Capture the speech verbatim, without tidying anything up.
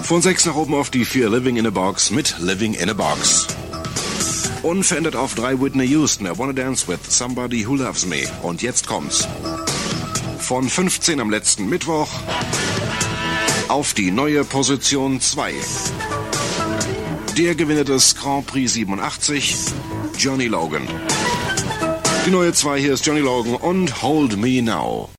Von sechs nach oben auf die vier, Living in a Box mit Living in a Box. Unverändert auf drei, Whitney Houston, I Wanna Dance With Somebody Who Loves Me. Und jetzt kommt's. Von fünfzehn am letzten Mittwoch auf die neue Position zwei. Der Gewinner des Grand Prix siebenundachtzig, Johnny Logan. Die neue zwei, hier ist Johnny Logan und Hold Me Now.